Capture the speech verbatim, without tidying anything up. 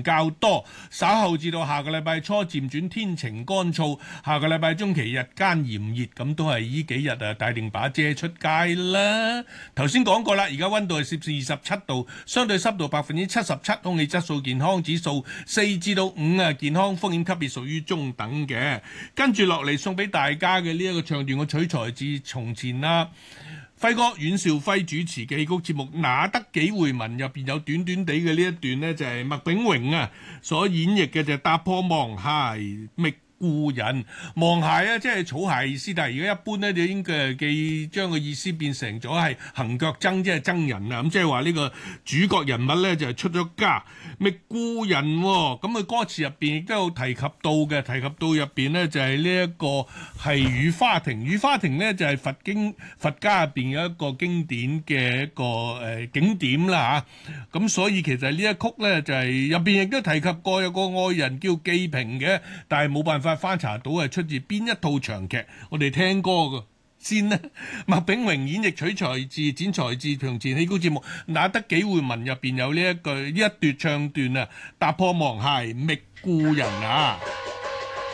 雲較多，稍後至到下個禮拜初漸轉天晴乾燥，下個禮拜中期日間炎熱，咁都係呢幾日啊帶定把遮出街啦。頭先講過啦，而家溫度係攝氏二十七度，相對濕度百分之七十七，空氣質素健康指數四至到五啊，健康風險級別屬於中等嘅。跟住落嚟送俾大家嘅呢一個唱段，我取材自從前啦。輝哥阮兆輝主持嘅戲曲節目《那得幾回文》入邊有短短地嘅呢一段呢，就係麥炳榮啊所演繹嘅就係踏破芒鞋覓故人。芒鞋啊，即係草鞋意思，但係而家一般咧就應該係記將個意思變成咗係行腳僧，即係僧人啊。咁即係話呢個主角人物咧就係出咗家覓故人喎、哦。咁佢歌詞入邊亦都有提及到嘅，提及到入邊咧就係呢一個係雨花亭。雨花亭咧就係佛經佛家入邊有一個經典嘅一個誒、呃、景點啦嚇。咁、啊、所以其實呢一曲咧就係入邊亦都提及過有個愛人叫紀平嘅，但係冇辦法翻查到係出自邊一套長劇，我哋聽歌嘅先呢。麥炳榮演繹取材自剪裁自從前戲曲節目《那得幾回文》入邊有呢一句呢一段唱段啊，踏破芒鞋覓故人啊。